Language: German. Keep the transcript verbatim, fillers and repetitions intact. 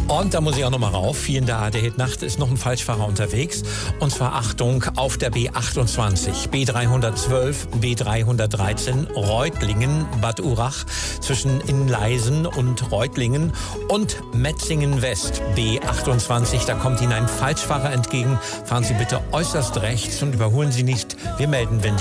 Und da muss ich auch noch mal rauf. Hier in der A D Hit-Nacht ist noch ein Falschfahrer unterwegs. Und zwar Achtung auf der B achtundzwanzig, B dreihundertzwölf, B dreihundertdreizehn, Reutlingen, Bad Urach, zwischen Inleisen und Reutlingen und Metzingen West, B achtundzwanzig. Da kommt Ihnen ein Falschfahrer entgegen. Fahren Sie bitte äußerst rechts und überholen Sie nicht. Wir melden, wenn die